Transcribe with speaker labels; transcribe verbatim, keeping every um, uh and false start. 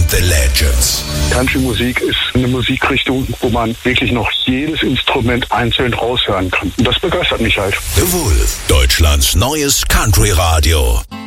Speaker 1: The Legends.
Speaker 2: Country-Musik ist eine Musikrichtung, wo man wirklich noch jedes Instrument einzeln raushören kann. Und das begeistert mich halt.
Speaker 1: The Wolf, Deutschlands neues Country-Radio.